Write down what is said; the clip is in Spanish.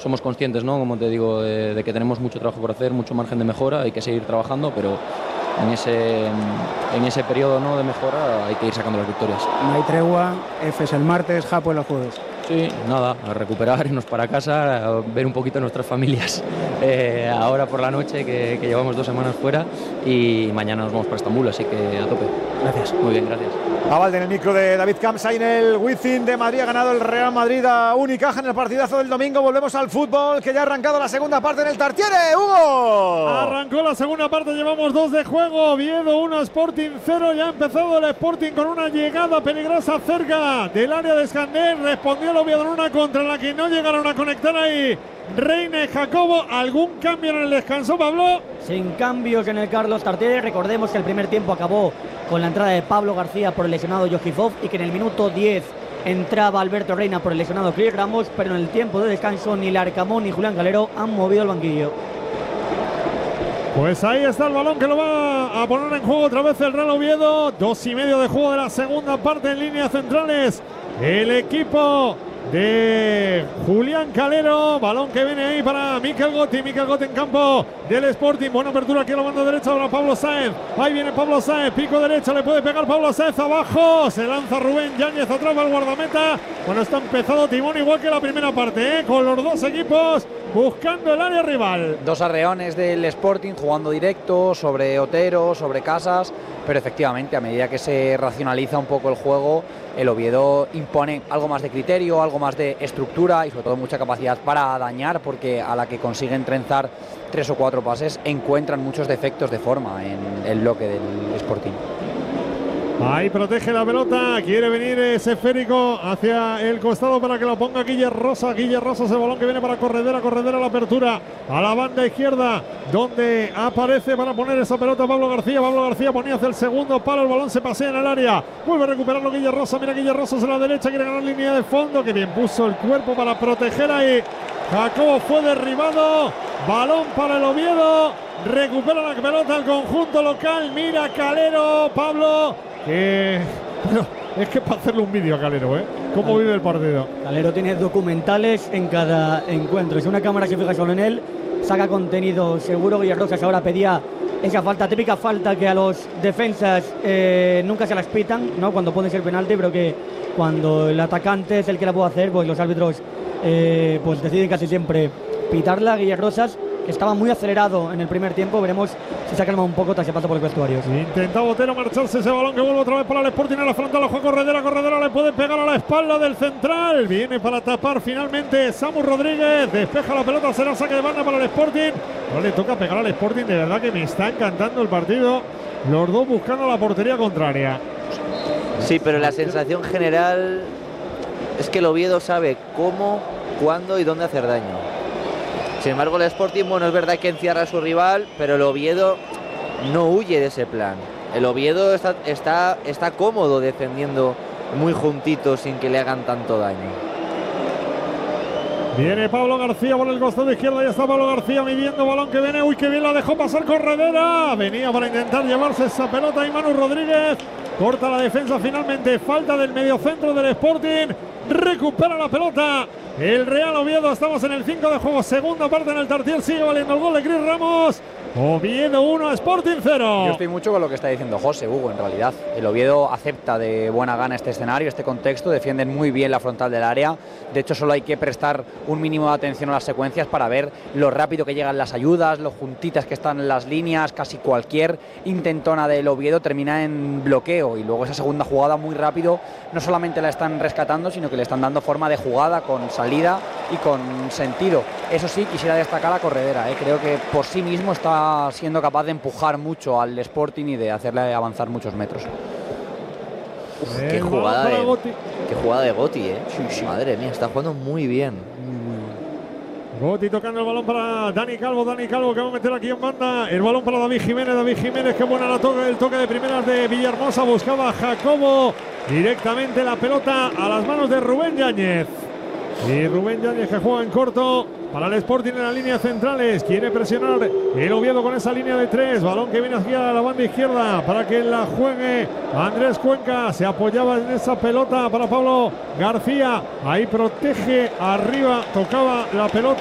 somos conscientes, ¿no? Como te digo, de que tenemos mucho trabajo por hacer, mucho margen de mejora, hay que seguir trabajando, pero en ese periodo, ¿no?, de mejora hay que ir sacando las victorias. No hay tregua, Efes el martes, Japón los jueves. Sí, nada, a recuperar, irnos para casa, a ver un poquito nuestras familias ahora por la noche, que llevamos 2 semanas fuera, y mañana nos vamos para Estambul, así que a tope. Gracias. Muy bien, gracias. Avalde en el micro de David Camps, ahí en el Wizzing de Madrid. Ha ganado el Real Madrid a Unicaja en el partidazo del domingo. Volvemos al fútbol, que ya ha arrancado la segunda parte en el Tartiere. ¡Hugo! Arrancó la segunda parte, llevamos 2 de juego. Oviedo 1, Sporting 0. Ya ha empezado el Sporting con una llegada peligrosa cerca del área de Escandel. Respondió el Oviedo en una contra la que no llegaron a conectar ahí Reina y Jacobo. ¿Algún cambio en el descanso, Pablo? Sin cambios en el Carlos Tartiere. Recordemos que el primer tiempo acabó con la entrada de Pablo García por el lesionado Yojifov y que en el minuto 10 entraba Alberto Reina por el lesionado Chris Ramos, pero en el tiempo de descanso ni Larcamón ni Julián Calero han movido el banquillo. Pues ahí está el balón que lo va a poner en juego otra vez el Real Oviedo. 2:30 de juego de la segunda parte en líneas centrales. El equipo de Julián Calero, balón que viene ahí para Mikel Gotti en campo del Sporting, buena apertura aquí a la banda derecha para Pablo Sáenz, ahí viene Pablo Sáenz, pico derecha, le puede pegar Pablo Sáenz, abajo, se lanza Rubén Yáñez, atrás va el guardameta. Bueno, está empezado timón igual que la primera parte, con los dos equipos buscando el área rival. 2 arreones del Sporting jugando directo sobre Otero, sobre Casas, pero efectivamente a medida que se racionaliza un poco el juego, el Oviedo impone algo más de criterio, algo más de estructura y sobre todo mucha capacidad para dañar, porque a la que consiguen trenzar 3 o 4 pases encuentran muchos defectos de forma en el bloque del Sporting. Ahí protege la pelota, quiere venir ese esférico hacia el costado para que lo ponga Guille Rosa. Guille Rosa, ese balón que viene para Corredera la apertura a la banda izquierda, donde aparece para poner esa pelota Pablo García ponía hacia el segundo palo, el balón se pasea en el área, vuelve a recuperarlo Guille Rosa, mira Guille Rosa hacia la derecha, quiere ganar línea de fondo, que bien puso el cuerpo para proteger ahí. Jacobo fue derribado, balón para el Oviedo, recupera la pelota el conjunto local, mira Calero, Pablo. Bueno, es que para hacerle un vídeo a Calero, ¿Cómo vive el partido? Calero tiene documentales en cada encuentro. Es una cámara que fija solo en él, saca contenido seguro. Villarrosas ahora pedía esa falta, típica falta que a los defensas nunca se las pitan, ¿no? Cuando puede ser penalti, pero que cuando el atacante es el que la puede hacer, pues los árbitros pues deciden casi siempre pitarla. Villarrosas, que estaba muy acelerado en el primer tiempo, veremos si se ha calmado un poco tras el paso por los vestuarios. Intenta Otero marcharse, ese balón que vuelve otra vez para el Sporting en la frontal, lo juega Corredera le puede pegar a la espalda del central, viene para tapar finalmente Samu Rodríguez, despeja la pelota, será saque de banda para el Sporting. No le toca pegar al Sporting, de verdad que me está encantando el partido, los dos buscando la portería contraria. Sí, pero la sensación general es que el Oviedo sabe cómo, cuándo y dónde hacer daño. Sin embargo, el Sporting, bueno, es verdad que encierra a su rival, pero el Oviedo no huye de ese plan. El Oviedo está cómodo defendiendo muy juntito sin que le hagan tanto daño. Viene Pablo García por el costado izquierdo, ya está Pablo García midiendo balón que viene, uy, que bien la dejó pasar Corredera, venía para intentar llevarse esa pelota y Manu Rodríguez corta la defensa finalmente, falta del mediocentro del Sporting, recupera la pelota el Real Oviedo. Estamos en el 5 de juego, segunda parte en el Tartiere, sigue valiendo el gol de Chris Ramos. Oviedo 1, Sporting 0. Yo estoy mucho con lo que está diciendo José, Hugo, en realidad. El Oviedo acepta de buena gana este escenario, este contexto, defienden muy bien la frontal del área. De hecho, solo hay que prestar un mínimo de atención a las secuencias para ver lo rápido que llegan las ayudas, lo juntitas que están las líneas. Casi cualquier intentona del Oviedo termina en bloqueo, y luego esa segunda jugada muy rápido no solamente la están rescatando, sino que le están dando forma de jugada con salida y con sentido. Eso sí, quisiera destacar a Corredera, creo que por sí mismo está siendo capaz de empujar mucho al Sporting y de hacerle avanzar muchos metros. Qué jugada de Gotti, Sí. Madre mía, está jugando muy bien. Gotti tocando el balón para Dani Calvo que va a meter aquí en banda el balón para David Jiménez, qué buena el toque de primeras de Villahermosa, buscaba a Jacobo directamente la pelota a las manos de Rubén Yáñez. Y Rubén Yáñez, que juega en corto para el Sporting en las líneas centrales, quiere presionar el Oviedo con esa línea de 3, balón que viene hacia la banda izquierda para que la juegue Andrés Cuenca, se apoyaba en esa pelota para Pablo García, ahí protege arriba, tocaba la pelota